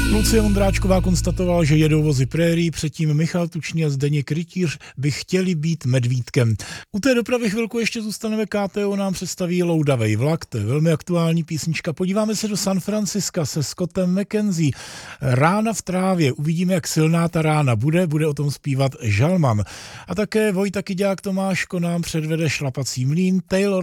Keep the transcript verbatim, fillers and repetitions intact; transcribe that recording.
Lucie Ondráčková konstatovala, že jedou vozy Prairie, předtím Michal Tučný a Zdeněk Rytíř by chtěli být medvídkem. U té dopravy chvilku ještě zůstaneme, K T O nám představí Loudavej vlak, to je velmi aktuální písnička. Podíváme se do San Franciska se Scottem McKenzie. Rána v trávě, uvidíme, jak silná ta rána bude, bude o tom zpívat Žalman. A také Vojta Kyďák Tomáško nám předvede Šlapací mlýn, Taylor